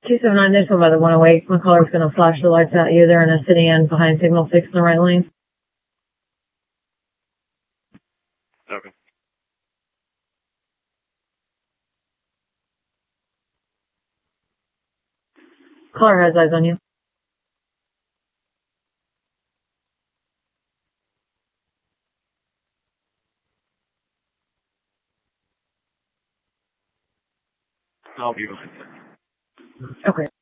279, there's one by the 108. My caller's going to flash the lights at you. They're in a city end behind signal 6 in the right lane. Okay. Caller has eyes on you. I'll be. Okay.